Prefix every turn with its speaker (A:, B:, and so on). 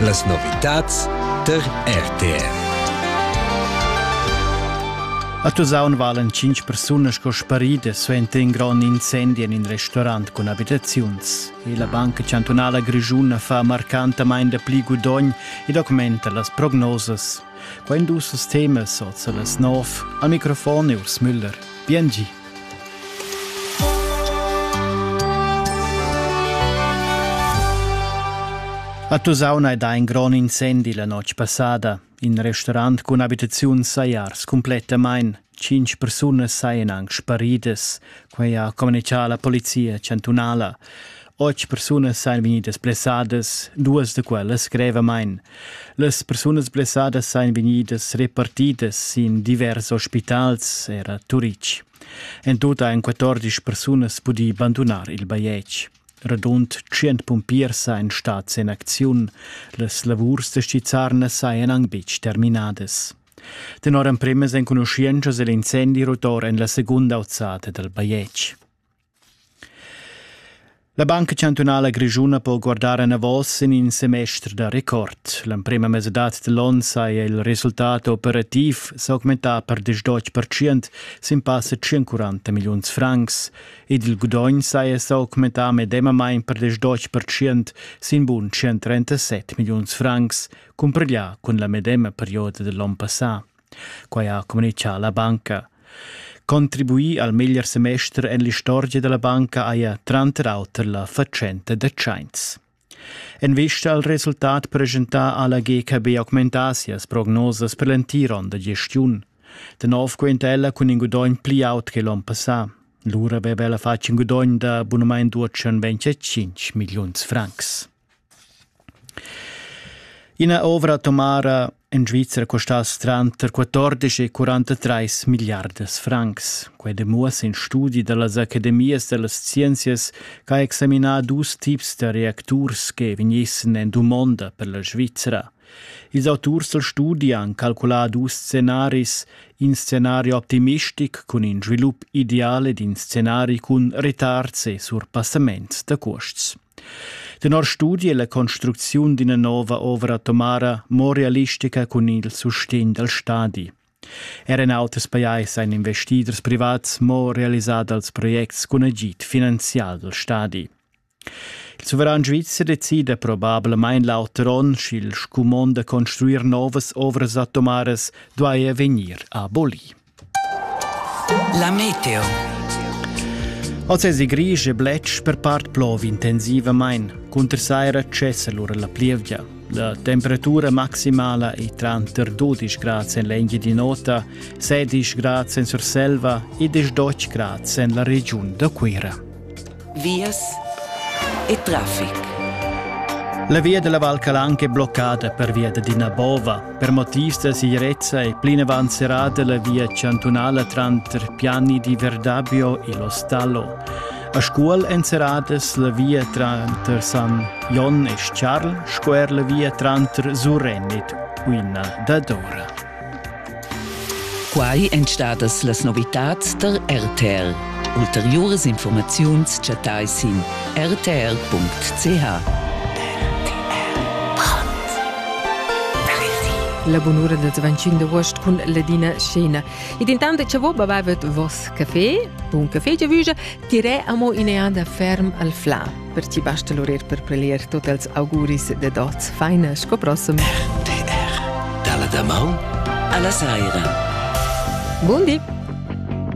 A: Las novitats der RTR.
B: A Tusaun valen 5 persunas co sparide suente un gran incendi in un restaurant con abitaziuns. E la banca cantonala Grigiuna fa marcantamain de pli gudogn e documenta las prognoses. Quando sus temas sozza las 9, al microfono Urs Müller. Biengi. A Tusaun hai da un gran incendi la noche passada. In restaurant con abitaziun saiars completamain. 5 persunas saien ang sparides, quai ha comunicato la polizia cantonala. 8 persunas saien venidas blessadas, 2 de quelles grevamain. Les persunas blessadas saien venidas repartidas in diversi ospitals era Turic. En tutta ein 14 persunas pudi abandonar il baiec. Radund 100 pompiers saien stats in acziun. Les lavurs de stizzarna saien ang bic terminades. Tenor en primes en conoscientas l'incendi rotor en la segunda alzata del baiec. La banca cantonala Grigiuna può guardare una volta in un semestre da record. La prima mesedat dell'anno sai il risultato operativo s'augmenta per 18%, si passa 140 milioni francs. Ed il guadagno sai s'augmenta medemain per 18%, si bun 137 milioni francs, compariglia con la medema periodo dell'anno passato. Qua ha comunicato la banca. Contribuì al miglior semestre en l'istoria della banca a 30 auter la faccenda de Chains. En vista al risultat presenta alla GKB augmentasias prognoses per l'entiron de gestiun. De nov quintella con un guadagno pli aut che l'anno passato. L'ura aveva fatto un guadagno da buonamain 225 milioni francs. Ina ovra tomara in Svizzera costas tra 14 e 43 miliardes francs. Quei demuas in studi dallas Academias de las Scienzias che ha examinat 2 tips de reacturs che vegnissen en du monda per la Svizzera. Ils autors del studi han calculat 2 scenaris, in scenario optimistic con un svilup ideale ed in scenari con ritards e surpassaments de costs. Tenor studi e la costruzione di una nuova ovra tomara more realistica con il sostegno del stadi. Eren autres paiais ein investiders privats mo realisat als projects con agit finanzial del stadi. Il soveran Svizzer decide probablemein lauteron sch'il scumon de construir novas ovras atomaras duaia venir a Boli.
C: La meteo.
B: Als si grisch e bletsch per part plov intensivamain, contra saira cessa l'ora la plievgia. La temperatura maximala è tra 12 gradi in Lenghi di Nota, 16 gradi in Surselva e 18 gradi in la regione de Quera.
C: Vias e traffic.
B: La via della Val Calanca è bloccata per via di Nabova. Per motivi di sicurezza è plena avanzata la via cantonale tra Piani di Verdabio e lo Stallo. A scuola encerades la via tra San Jon e Charles, square la via tra Suren e Uina da Dora.
C: Quai entstadas las novitats der RTR. Ulteriores informaziuns chatais in rtr.ch.
D: La buon'ora del 25 agosto con Ladina Scena. Ed intanto c'è voi bevevet vos caffè, buon caffè già vuja, tire amo ineanda ferm al fla. Per ci basta l'orer per prelier tutti els auguris de dots. Feina, scoprossum.
C: RTR. Dalla Damau alla Saira.
D: Buon dì.